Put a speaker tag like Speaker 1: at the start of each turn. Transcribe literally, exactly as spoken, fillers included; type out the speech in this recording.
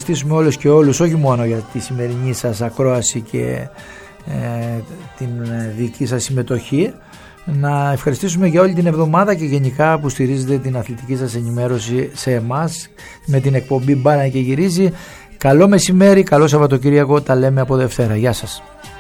Speaker 1: ευχαριστήσουμε όλους και όλους, όχι μόνο για τη σημερινή σας ακρόαση και ε, την δική σας συμμετοχή, να ευχαριστήσουμε για όλη την εβδομάδα και γενικά που στηρίζετε την αθλητική σας ενημέρωση σε εμάς με την εκπομπή Μπάλα και Γυρίζει. Καλό μεσημέρι, καλό Σαββατοκύριακο, τα λέμε από Δευτέρα. Γεια σας.